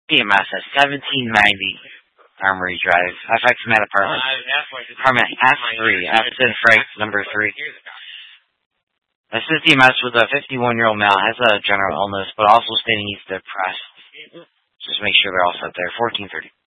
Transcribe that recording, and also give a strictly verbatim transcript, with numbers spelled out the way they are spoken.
P M S at seventeen ninety Armory Drive, F X Med Apartment. Apartment F three, F is in Frank, number three. This is D M S with a fifty-one-year-old male, has a general illness, but also stating he's depressed. Just make sure they're all set there. fourteen thirty.